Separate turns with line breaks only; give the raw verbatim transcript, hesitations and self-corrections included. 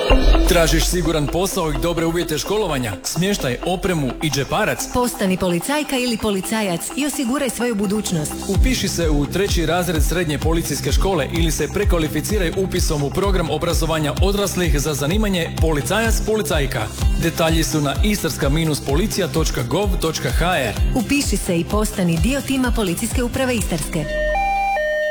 Tražiš siguran posao i dobre uvjete školovanja, smještaj, opremu i džeparac?
Postani policajka ili policajac i osiguraj svoju budućnost.
Upiši se u treći razred srednje policijske škole ili se prekvalificiraj upisom u program obrazovanja odraslih za zanimanje policajac-policajka. Detalji su na istarska policija točka gov točka ha er.
Upiši se i postani dio tima Policijske uprave Istarske.